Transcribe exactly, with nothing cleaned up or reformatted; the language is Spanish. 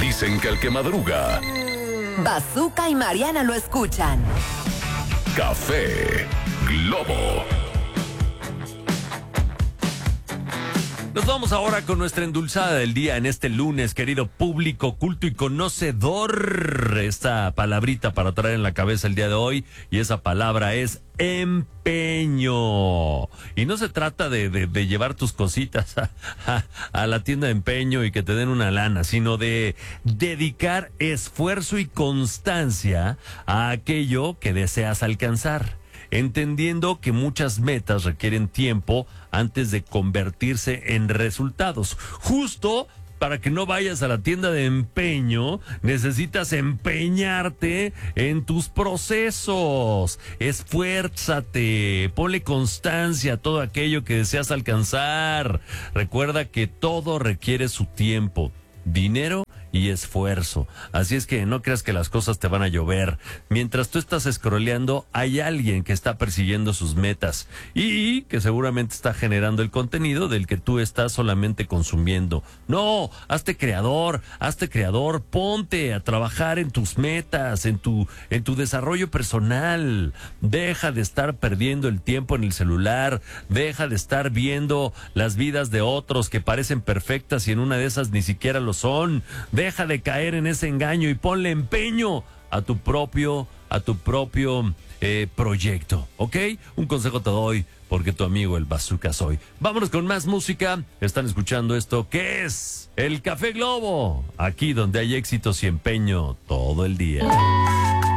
Dicen que el que madruga, Bazooka y Mariana lo escuchan. Café Globo. Nos vamos ahora con nuestra endulzada del día en este lunes, querido público culto y conocedor. Esta palabrita para traer en la cabeza el día de hoy, y esa palabra es empeño. Y no se trata de, de, de llevar tus cositas a, a, a la tienda de empeño y que te den una lana, sino de dedicar esfuerzo y constancia a aquello que deseas alcanzar, entendiendo que muchas metas requieren tiempo antes de convertirse en resultados. Justo para que no vayas a la tienda de empeño, necesitas empeñarte en tus procesos. Esfuérzate, ponle constancia a todo aquello que deseas alcanzar. Recuerda que todo requiere su tiempo, dinero y esfuerzo. Así es que no creas que las cosas te van a llover. Mientras tú estás scrolleando, hay alguien que está persiguiendo sus metas y que seguramente está generando el contenido del que tú estás solamente consumiendo. No, hazte creador, hazte creador, ponte a trabajar en tus metas, en tu, en tu desarrollo personal. Deja de estar perdiendo el tiempo en el celular, deja de estar viendo las vidas de otros que parecen perfectas y en una de esas ni siquiera lo son. Deja de caer en ese engaño y ponle empeño a tu propio, a tu propio eh, proyecto, ¿ok? Un consejo te doy porque tu amigo el Bazooka soy. Vámonos con más música. Están escuchando esto que es el Café Globo, aquí donde hay éxitos y empeño todo el día.